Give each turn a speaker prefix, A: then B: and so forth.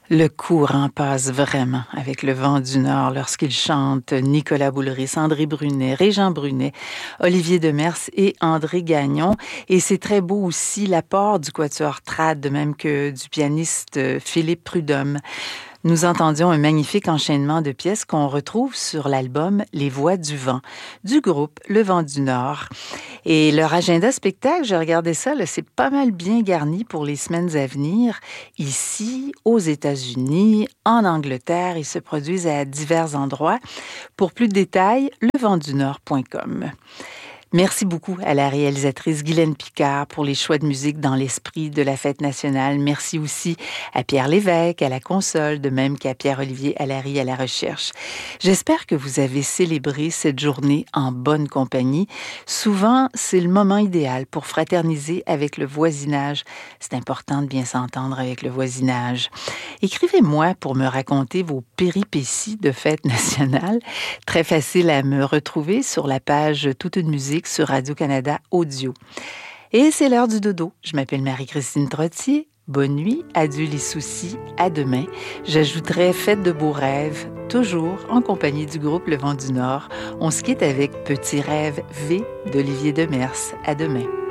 A: Le courant passe vraiment avec le vent du Nord lorsqu'il chante Nicolas Boulris, André Brunet, Régent Brunet, Olivier Demers et André Gagnon. Et c'est très beau aussi l'apport du quatuor trad, de même que du pianiste Philippe Prudhomme. Nous entendions un magnifique enchaînement de pièces qu'on retrouve sur l'album Les Voix du Vent, du groupe Le Vent du Nord. Et leur agenda spectacle, j'ai regardé ça, là, c'est pas mal bien garni pour les semaines à venir. Ici, aux États-Unis, en Angleterre, ils se produisent à divers endroits. Pour plus de détails, leventdunord.com. Merci beaucoup à la réalisatrice Guylaine Picard pour les choix de musique dans l'esprit de la fête nationale. Merci aussi à Pierre Lévesque à la console, de même qu'à Pierre-Olivier Allary à la recherche. J'espère que vous avez célébré cette journée en bonne compagnie. Souvent, c'est le moment idéal pour fraterniser avec le voisinage. C'est important de bien s'entendre avec le voisinage. Écrivez-moi pour me raconter vos péripéties de fête nationale. Très facile à me retrouver sur la page Toute une musique sur Radio-Canada Audio. Et c'est l'heure du dodo. Je m'appelle Marie-Christine Trottier. Bonne nuit, adieu les soucis, à demain. J'ajouterai faites de beaux rêves, toujours en compagnie du groupe Le Vent du Nord. On se quitte avec Petit rêve V d'Olivier Demers. À demain.